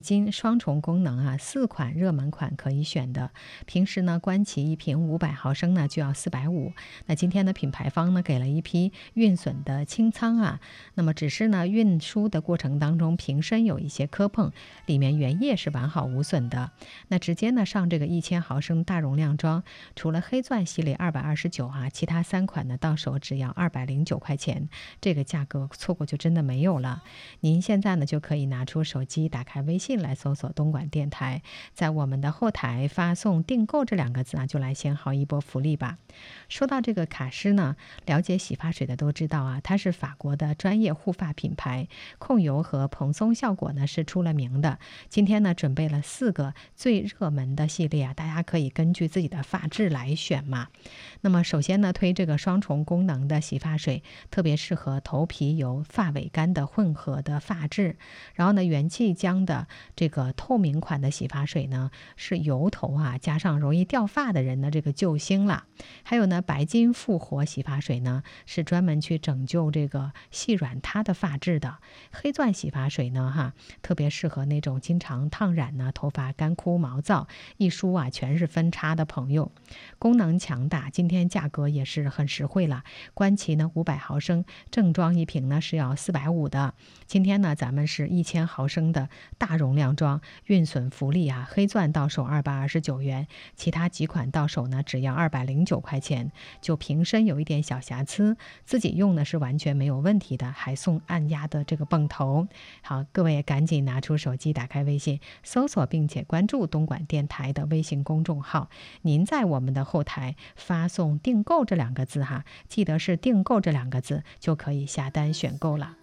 金双重功能啊，4款热门款可以选的。平时呢，观其一瓶500毫升呢就要450。那今天的品牌方呢给了一批运损的清仓啊，那么只是呢运输的过程当中瓶身有一些磕碰，里面原液是完好无损的。那直接呢上这个1000毫升大容量装，除了黑钻系列229啊，其他3款呢到手只要209块钱，这个价格错过就真的没有了。您现在呢就可以拿出手机，打开微信来搜索东莞电台，在我们的后台发送订购这2个字啊，就来先薅一波福利吧。说到这个卡诗呢，了解洗发水的都知道啊，它是法国的专业护发品牌，控油和蓬松效果呢是出了名的。今天呢准备了4个最热门的系列啊，大家可以根据自己的发质来选嘛。那么首先呢推这个双重功能的洗发水，特别适合头皮油、发尾干的混合的发质。然后呢元气浆的这个透明款的洗发水呢，是油头啊加上容易掉发的人的这个救星了。还有呢白金复活洗发水呢，是专门去拯救这个细软塌的发质的。黑钻洗发水呢特别适合那种经常烫染呢、头发干枯毛躁、一梳啊全是分叉的朋友。功能强大，今天价格也是很实惠了。观其呢500毫升正装一瓶呢是要450的，今天呢咱们是1000毫升的大容量装，运损福利啊，黑钻到手229元，其他几款到手呢只要209块钱。就瓶身有一点小瑕疵，自己用呢是完全没有问题的，还送按压的这个泵头。好，各位赶紧拿出手机，打开微信搜索并且关注东莞电台的微信公众号，您在我们的后台发送订购这2个字哈，记得是订购这2个字就可以下单选购了。